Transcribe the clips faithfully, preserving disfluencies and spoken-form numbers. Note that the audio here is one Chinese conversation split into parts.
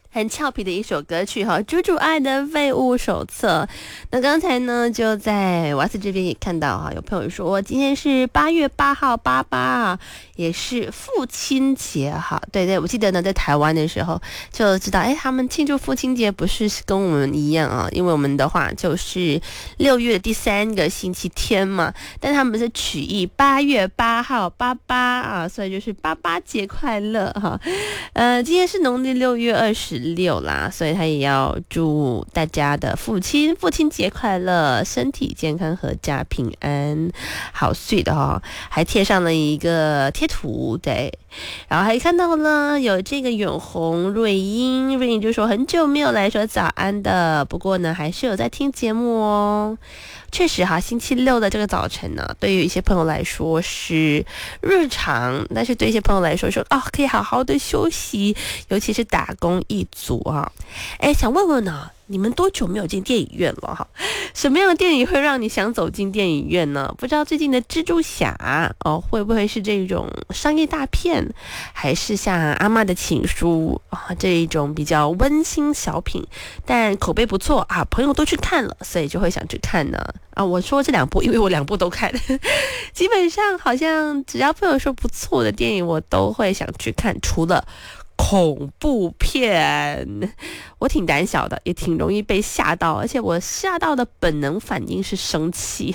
很俏皮的一首歌曲哈，猪猪爱的废物手册。那刚才呢，就在瓦斯这边也看到哈，有朋友说今天是八月八号，八八啊，也是父亲节哈。对对，我记得呢，在台湾的时候就知道，哎，他们庆祝父亲节不是跟我们一样啊，因为我们的话就是六月的第三个星期天嘛，但他们是取意八月八号，八八啊，所以就是八八节快乐哈。呃，今天是农历六月二十六啦，所以他也要祝大家的父亲父亲节快乐，身体健康，阖家平安，好sweet的哈、哦，还贴上了一个贴图，对，然后还看到了有这个远红瑞英，瑞英就说很久没有来说早安的，不过呢还是有在听节目哦。确实哈，星期六的这个早晨呢，对于一些朋友来说是日常，但是对一些朋友来说说啊、哦，可以好好的休息，尤其是打工一族啊。哎，想问问呢，你们多久没有进电影院了哈？什么样的电影会让你想走进电影院呢？不知道最近的蜘蛛侠哦，会不会是这种商业大片，还是像阿嬷的情书啊这一种比较温馨小品，但口碑不错啊，朋友都去看了，所以就会想去看呢。啊，我说这两部，因为我两部都看，基本上好像只要朋友说不错的电影，我都会想去看，除了恐怖片，我挺胆小的，也挺容易被吓到，而且我吓到的本能反应是生气。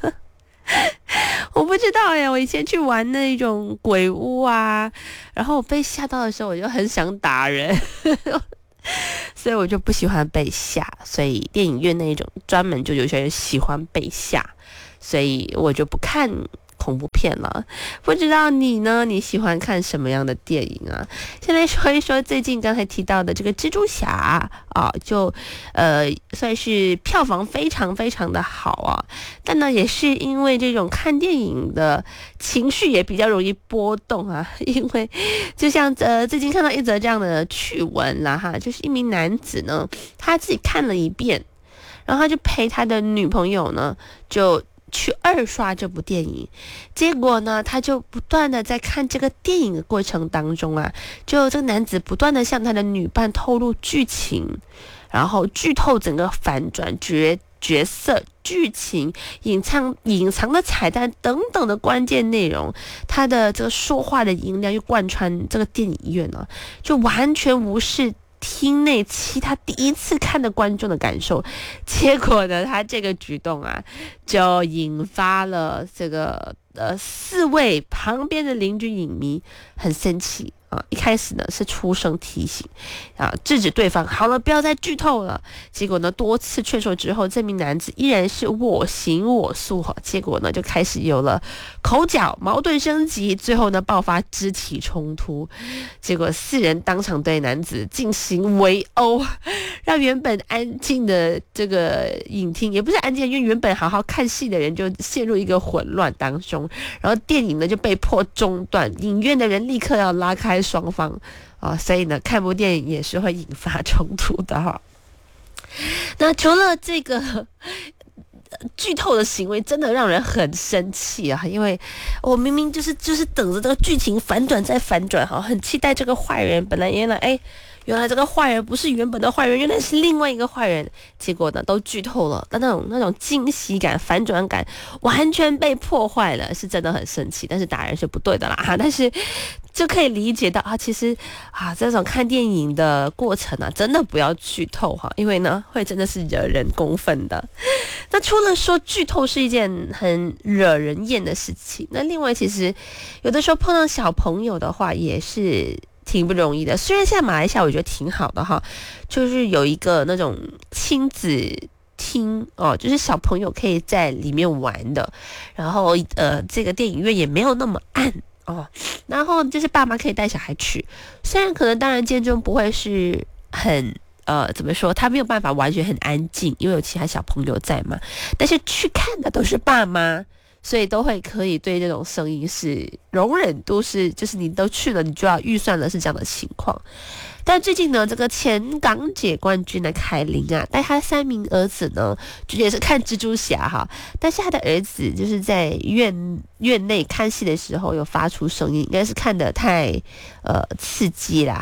我不知道耶，我以前去玩那种鬼屋啊，然后我被吓到的时候，我就很想打人。所以我就不喜欢被吓，所以电影院那种专门就有些人喜欢被吓，所以我就不看恐怖片了。不知道你呢？你喜欢看什么样的电影啊？先来说一说最近刚才提到的这个蜘蛛侠啊，就呃算是票房非常非常的好啊，但呢也是因为这种看电影的情绪也比较容易波动啊，因为就像呃最近看到一则这样的趣闻啦哈，就是一名男子呢他自己看了一遍，然后他就陪他的女朋友呢就去二刷这部电影，结果呢他就不断的在看这个电影的过程当中啊，就这个男子不断的向他的女伴透露剧情，然后剧透整个反转角角色剧情隐藏隐藏的彩蛋等等的关键内容，他的这个说话的音量又贯穿这个电影院呢、啊，就完全无视厅内其他第一次看的观众的感受，结果呢，他这个举动啊，就引发了这个呃四位旁边的邻居影迷很生气啊。一开始呢是出声提醒啊，制止对方，好了，不要再剧透了。结果呢，多次劝说之后，这名男子依然是我行我素哈。结果呢，就开始有了口角，矛盾升级，最后呢爆发肢体冲突。结果四人当场对男子进行围殴，让原本安静的这个影厅也不是安静，因为原本好好看戏的人就陷入一个混乱当中，然后电影呢就被迫中断，影院的人立刻要拉开双方啊，所以呢看部电影也是会引发冲突的哈。那除了这个剧透的行为真的让人很生气啊，因为我明明就是就是等着这个剧情反转再反转哈，很期待这个坏人本来原来哎原来这个坏人不是原本的坏人，原来是另外一个坏人，结果呢都剧透了，但那种那种惊喜感反转感完全被破坏了，是真的很生气，但是打人是不对的啦哈，但是就可以理解到啊，其实啊这种看电影的过程啊，真的不要剧透哈，因为呢会真的是惹人公愤的。那除了说剧透是一件很惹人厌的事情，那另外其实有的时候碰到小朋友的话也是挺不容易的。虽然现在马来西亚我觉得挺好的哈，就是有一个那种亲子厅哦，就是小朋友可以在里面玩的，然后呃这个电影院也没有那么暗哦，然后就是爸妈可以带小孩去，虽然可能当然间中不会是很呃怎么说，他没有办法完全很安静，因为有其他小朋友在嘛，但是去看的都是爸妈，所以都会可以对这种声音是容忍度是就是你都去了你就要预算了，是这样的情况。但最近呢，这个前港姐冠军的凯琳啊，带他三名儿子呢，就也是看蜘蛛侠哈，但是他的儿子就是在院院内看戏的时候有发出声音，应该是看得太呃刺激了哈，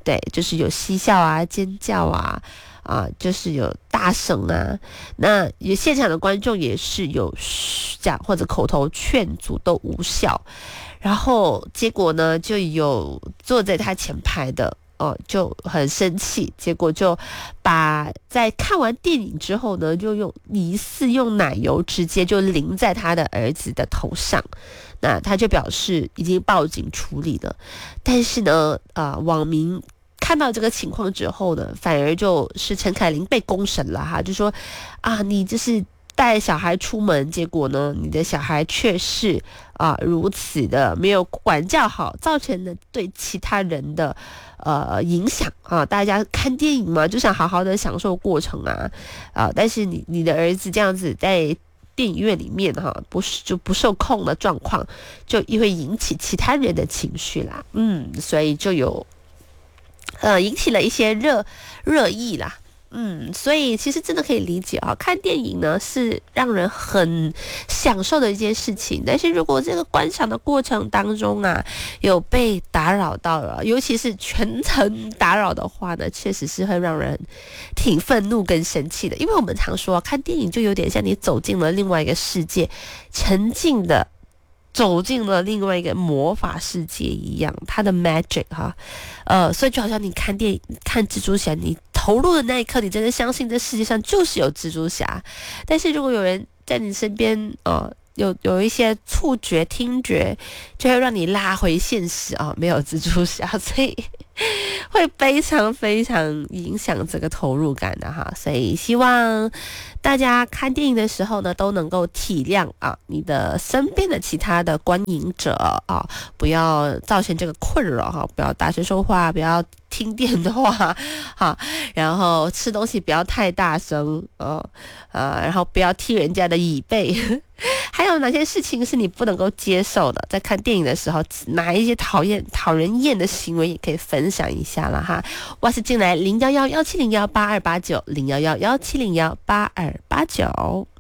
对，就是有嬉笑啊、尖叫啊。啊，就是有大声啊，那有现场的观众也是有讲或者口头劝阻都无效，然后结果呢，就有坐在他前排的哦就很生气，结果就把在看完电影之后呢，就用疑似用奶油直接就淋在他的儿子的头上，那他就表示已经报警处理了，但是呢，啊、呃，网民。看到这个情况之后呢，反而就是陈凯琳被公审了哈，就说啊，你就是带小孩出门，结果呢，你的小孩却是啊如此的没有管教好，造成了对其他人的呃影响啊。大家看电影嘛，就想好好的享受过程啊啊，但是你你的儿子这样子在电影院里面哈，不是就不受控的状况，就会引起其他人的情绪啦，嗯，所以就有。呃，引起了一些热热议啦，嗯，所以其实真的可以理解啊，看电影呢是让人很享受的一件事情，但是如果这个观赏的过程当中啊，有被打扰到了，尤其是全程打扰的话呢，确实是会让人挺愤怒跟生气的，因为我们常说、啊、看电影就有点像你走进了另外一个世界，沉浸的。走进了另外一个魔法世界一样，它的 magic 哈，呃，所以就好像你看电影看蜘蛛侠，你投入的那一刻，你真的相信这世界上就是有蜘蛛侠。但是如果有人在你身边，呃，有有一些触觉、听觉，就会让你拉回现实啊、哦，没有蜘蛛侠，所以会非常非常影响这个投入感的哈。所以希望大家看电影的时候呢，都能够体谅啊，你的身边的其他的观影者啊，不要造成这个困扰哈，不要大声说话，不要听电话哈，然后吃东西不要太大声哦，呃，然后不要踢人家的椅背。还有哪些事情是你不能够接受的？在看电影的时候，哪一些讨厌、讨人厌的行为也可以分享一下了哈。哇是进来零幺幺幺七零幺八二八九零幺幺幺七零幺八二八九。